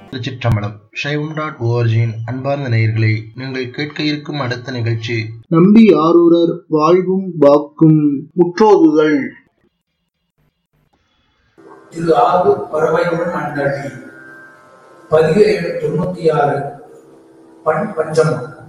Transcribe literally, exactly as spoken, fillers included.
திருச்சிற்றம்பலம். சைவம் டாட் ஓஆர்ஜியின் அன்பார்ந்த நேயர்களே, நீங்கள் கேட்க இருக்கும் அடுத்த நிகழ்ச்சி நம்பி ஆரூரர் வாழ்வும் வாக்கும் முற்றோதுதல். திரு ஆறு பறவையுடன் அண்டடி பதிவு எண் தொண்ணூத்தி ஆறு. பண் பஞ்சமம்.